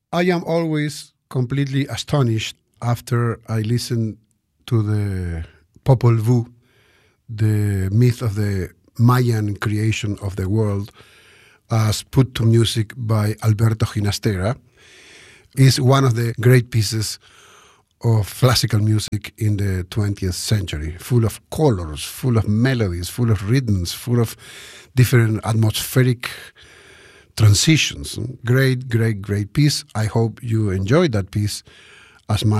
I am always completely astonished after I listen to the Popol Vuh, the myth of the Mayan creation of the world, as put to music by Alberto Ginastera, is one of the great pieces of classical music in the 20th century, full of colors, full of melodies, full of rhythms, full of different atmospheric transitions. Great, great, great piece. I hope you enjoyed that piece as much